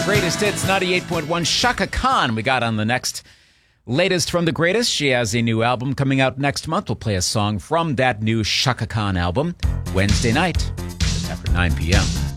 Greatest Hits 98.1. Chaka Khan we got on the next latest from the greatest. She has a new album coming out next month. We'll play a song from that new Chaka Khan album Wednesday night, just after 9 p.m.